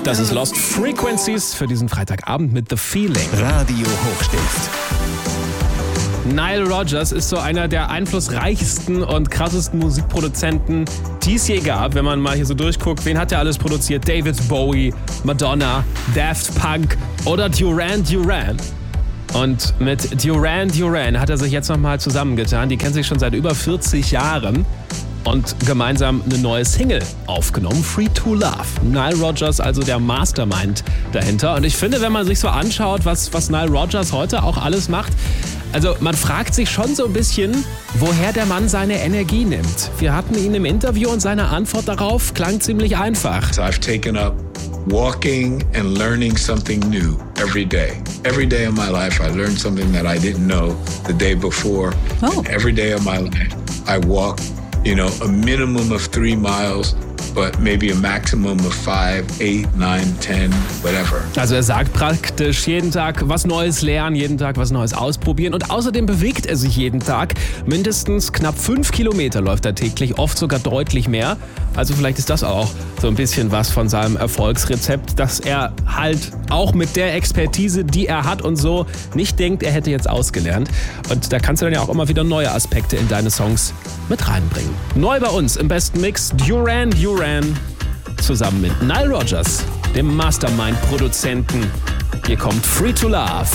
Das ist Lost Frequencies für diesen Freitagabend mit The Feeling. Radio Hochstift. Nile Rodgers ist so einer der einflussreichsten und krassesten Musikproduzenten, die es je gab. Wenn man mal hier so durchguckt, wen hat er alles produziert? David Bowie, Madonna, Daft Punk oder Duran Duran. Und mit Duran Duran hat er sich jetzt nochmal zusammengetan. Die kennen sich schon seit über 40 Jahren und gemeinsam eine neue Single aufgenommen, Free to Love. Nile Rodgers, also der Mastermind dahinter. Und ich finde, wenn man sich so anschaut, was Nile Rodgers heute auch alles macht, also man fragt sich schon so ein bisschen, woher der Mann seine Energie nimmt. Wir hatten ihn im Interview und seine Antwort darauf klang ziemlich einfach. So I've taken up walking and learning something new every day. Every day of my life I learned something that I didn't know the day before. Oh. And every day of my life I walk, a minimum of 3 miles, but maybe a maximum of 5, 8, 9, 10, whatever. Also er sagt praktisch, jeden Tag was Neues lernen, jeden Tag was Neues ausprobieren und außerdem bewegt er sich jeden Tag. Mindestens knapp 5 Kilometer läuft er täglich, oft sogar deutlich mehr. Also vielleicht ist das auch so ein bisschen was von seinem Erfolgsrezept, dass er halt auch mit der Expertise, die er hat und so, nicht denkt, er hätte jetzt ausgelernt. Und da kannst du dann ja auch immer wieder neue Aspekte in deine Songs mit reinbringen. Neu bei uns im besten Mix Duran Duran zusammen mit Nile Rodgers, dem Mastermind-Produzenten. Hier kommt Free to Love.